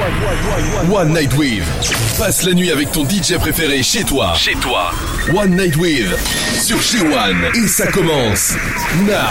One Night With. Passe la nuit avec ton DJ préféré chez toi. One Night With sur G1 et ça commence now.